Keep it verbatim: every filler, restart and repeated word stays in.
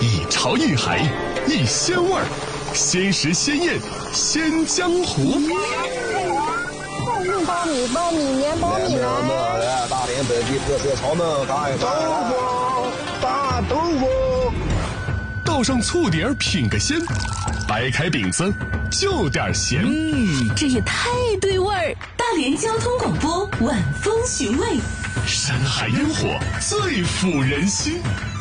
一潮一海，一鲜味儿，鲜食鲜宴，鲜江湖。 苞米苞米苞米年苞米来， 大连本地特色炒焖开豆腐大豆腐， 倒上醋碟儿品个鲜，掰开饼子就点咸。 嗯，这也太对味儿！大连交通广播晚风寻味， 山海烟火最抚人心。